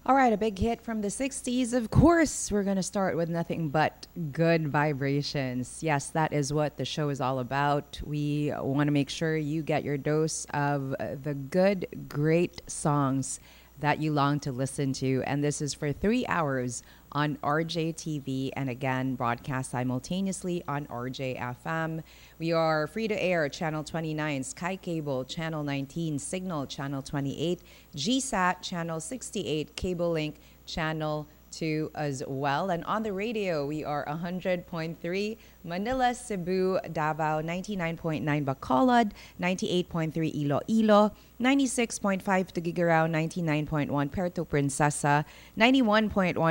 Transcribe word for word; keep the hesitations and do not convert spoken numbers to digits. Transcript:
All right, a big hit from the sixties. Of course, we're going to start with nothing but good vibrations. Yes, that is what the show is all about. We want to make sure you get your dose of uh, the good, great songs that you long to listen to. And this is for three hours on R J T V and again broadcast simultaneously on R J F M. We are free to air channel twenty-nine, Sky Cable channel nineteen, Signal channel twenty-eight, G SAT channel sixty-eight, Cable Link channel two as well. And on the radio, we are one hundred point three Manila, Cebu, Davao, ninety-nine point nine Bacolod, ninety-eight point three Iloilo, ninety-six point five Tugigaraw, ninety-nine point one Puerto Princesa, ninety-one point one